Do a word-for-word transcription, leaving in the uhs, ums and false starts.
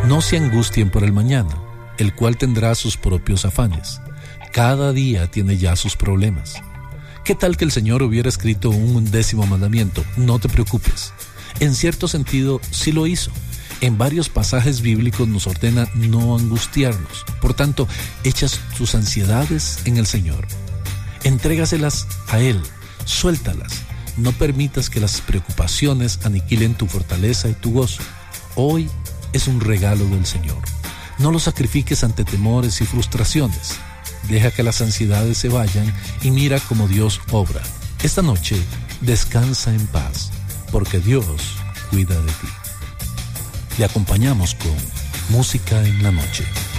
No se angustien por el mañana, el cual tendrá sus propios afanes. Cada día tiene ya sus problemas. ¿Qué tal que el Señor hubiera escrito un undécimo mandamiento? No te preocupes. En cierto sentido, sí lo hizo. En varios pasajes bíblicos nos ordena no angustiarnos. Por tanto, echas tus ansiedades en el Señor. Entrégaselas a Él. Suéltalas. No permitas que las preocupaciones aniquilen tu fortaleza y tu gozo. Hoy es un regalo del Señor. No lo sacrifiques ante temores y frustraciones. Deja que las ansiedades se vayan y mira cómo Dios obra. Esta noche, descansa en paz, porque Dios cuida de ti. Le acompañamos con Música en la Noche.